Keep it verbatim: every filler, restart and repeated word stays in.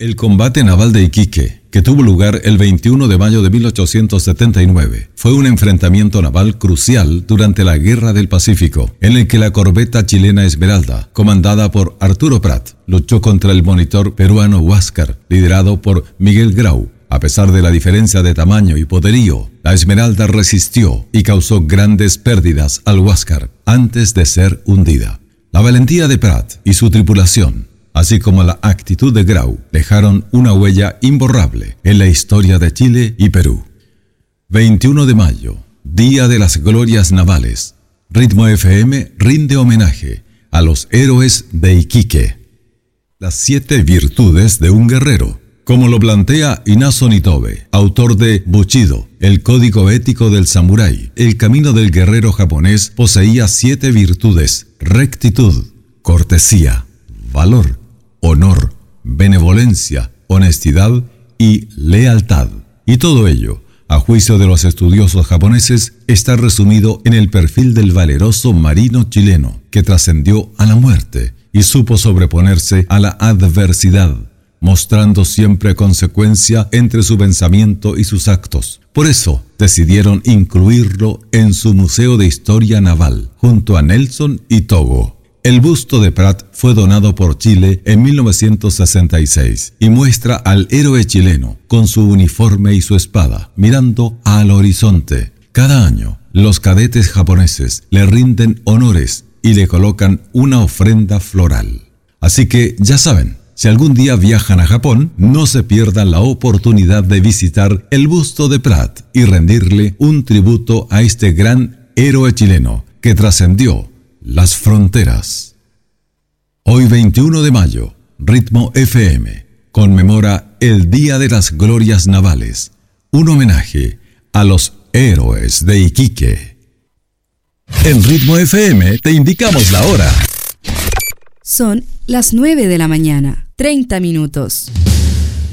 El combate naval de Iquique, que tuvo lugar el veintiuno de mayo de mil ochocientos setenta y nueve, fue un enfrentamiento naval crucial durante la Guerra del Pacífico, en el que la corbeta chilena Esmeralda, comandada por Arturo Prat, luchó contra el monitor peruano Huáscar, liderado por Miguel Grau. A pesar de la diferencia de tamaño y poderío, la Esmeralda resistió y causó grandes pérdidas al Huáscar antes de ser hundida. La valentía de Prat y su tripulación, así como la actitud de Grau, dejaron una huella imborrable en la historia de Chile y Perú. veintiuno de mayo, Día de las Glorias Navales. Ritmo F M rinde homenaje a los héroes de Iquique. Las siete virtudes de un guerrero, como lo plantea Inazo Nitobe, autor de Bushido, el código ético del samurái. El camino del guerrero japonés poseía siete virtudes: rectitud, cortesía, valor, honor, benevolencia, honestidad y lealtad. Y todo ello, a juicio de los estudiosos japoneses, está resumido en el perfil del valeroso marino chileno, que trascendió a la muerte y supo sobreponerse a la adversidad, mostrando siempre consecuencia entre su pensamiento y sus actos. Por eso decidieron incluirlo en su Museo de Historia Naval, junto a Nelson y Togo. El busto de Prat fue donado por Chile en mil novecientos sesenta y seis y muestra al héroe chileno con su uniforme y su espada, mirando al horizonte. Cada año, los cadetes japoneses le rinden honores y le colocan una ofrenda floral. Así que ya saben, si algún día viajan a Japón, no se pierdan la oportunidad de visitar el busto de Prat y rendirle un tributo a este gran héroe chileno que trascendió las fronteras. Hoy veintiuno de mayo, Ritmo F M conmemora el Día de las Glorias Navales, un homenaje a los héroes de Iquique. En Ritmo F M te indicamos la hora. Son las nueve de la mañana, treinta minutos.